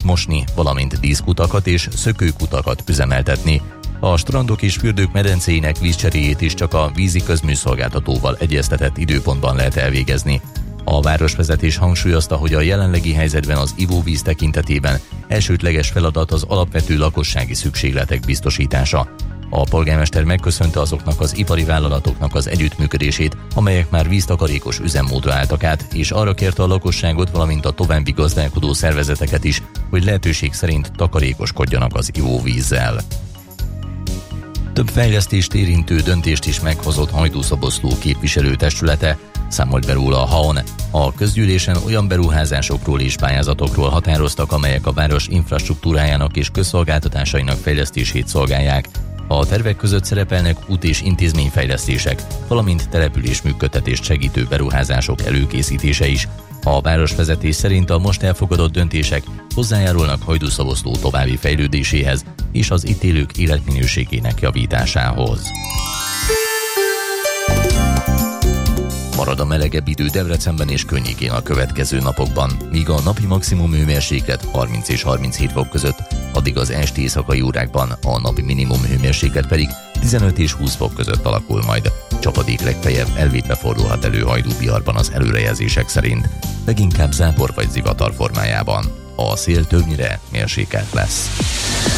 mosni, valamint díszkutakat és szökőkutakat üzemeltetni. A strandok és fürdők medencéinek vízcseréjét is csak a vízi közműszolgáltatóval egyeztetett időpontban lehet elvégezni. A városvezetés hangsúlyozta, hogy a jelenlegi helyzetben az ivóvíz tekintetében elsődleges feladat az alapvető lakossági szükségletek biztosítása. A polgármester megköszönte azoknak az ipari vállalatoknak az együttműködését, amelyek már víztakarékos üzemmódra álltak át, és arra kérte a lakosságot, valamint a további gazdálkodó szervezeteket is, hogy lehetőség szerint takarékoskodjanak az ivóvízzel. Több fejlesztést érintő döntést is meghozott Hajdúszoboszló képviselőtestülete, számolt be róla a HAON. A közgyűlésen olyan beruházásokról és pályázatokról határoztak, amelyek a város infrastruktúrájának és közszolgáltatásainak fejlesztését szolgálják. A tervek között szerepelnek út- és intézményfejlesztések, valamint település működtetést segítő beruházások előkészítése is. A városvezetés szerint a most elfogadott döntések hozzájárulnak Hajdúszoboszló további fejlődéséhez és az itt élők életminőségének javításához. Marad a melegebb idő Debrecenben és környékén a következő napokban, míg a napi maximum hőmérséklet 30 és 37 fok között, addig az esti éjszakai órákban a napi minimum hőmérséklet pedig 15 és 20 fok között alakul majd. Csapadék legfeljebb elvétve fordulhat elő Hajdú-Biharban az előrejelzések szerint, leginkább zápor vagy zivatar formájában. A szél többnyire mérsékelt lesz.